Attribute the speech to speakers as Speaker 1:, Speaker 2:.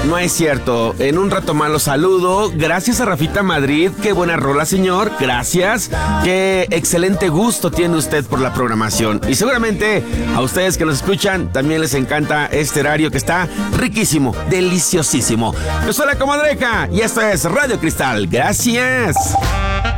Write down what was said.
Speaker 1: No es cierto. En un rato más los saludo. Gracias a Rafita Madrid. Qué buena rola, señor. Gracias. Qué excelente gusto tiene usted por la programación. Y seguramente a ustedes que nos escuchan también les encanta este horario que está riquísimo, deliciosísimo. Yo soy la Comadreja y esto es Radio Cristal. Gracias.